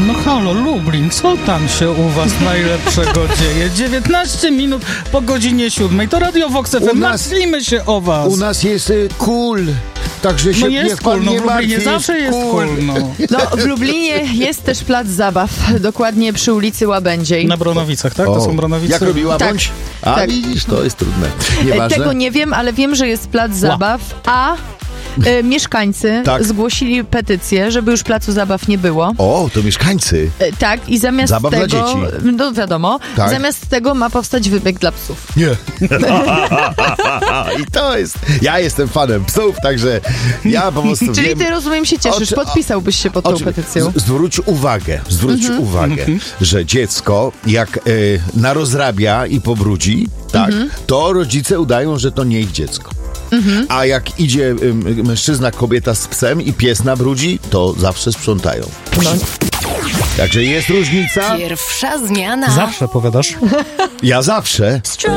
No halo, Lublin, co tam się u was najlepszego dzieje? 19 minut po godzinie 7. To Radio Vox FM, martwimy się o was. U nas jest cool. Także się jest cool, nie w Lublinie zawsze jest cool. No, w Lublinie jest też plac zabaw, dokładnie przy ulicy Łabędziej. Na Bronowicach, tak? To są Bronowice. Jak robi Łabędź? Tak, tak. Widzisz, to jest trudne. Nieważne. Tego nie wiem, ale wiem, że jest plac zabaw, a mieszkańcy zgłosili petycję, żeby już placu zabaw nie było. O, to mieszkańcy. Tak, i zamiast Zabaw tego... dla dzieci. No wiadomo. Tak. Zamiast tego ma powstać wybieg dla psów. Nie. I to jest... Ja jestem fanem psów, także ja po prostu Czyli wiem... ty, rozumiem, się cieszysz, podpisałbyś się pod tą petycją. Zwróć uwagę, że dziecko jak narozrabia i pobrudzi, tak, to rodzice udają, że to nie ich dziecko. A jak idzie mężczyzna, kobieta z psem i pies nabrudzi, to zawsze sprzątają. No. Także jest różnica. Pierwsza zmiana. Zawsze powiadasz? Ja zawsze.